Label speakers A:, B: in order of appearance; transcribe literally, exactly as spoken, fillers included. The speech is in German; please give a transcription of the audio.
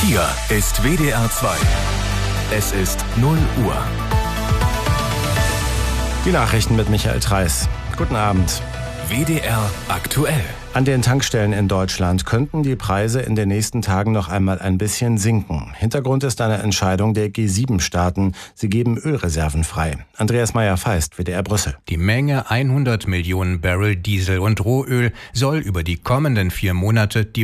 A: Hier ist W D R zwei. Es ist null Uhr.
B: Die Nachrichten mit Michael Treiß. Guten Abend.
A: W D R aktuell.
B: An den Tankstellen in Deutschland könnten die Preise in den nächsten Tagen noch einmal ein bisschen sinken. Hintergrund ist eine Entscheidung der G sieben Staaten. Sie geben Ölreserven frei. Andreas Meyer-Feist, W D R Brüssel.
C: Die Menge hundert Millionen Barrel Diesel und Rohöl soll über die kommenden vier Monate die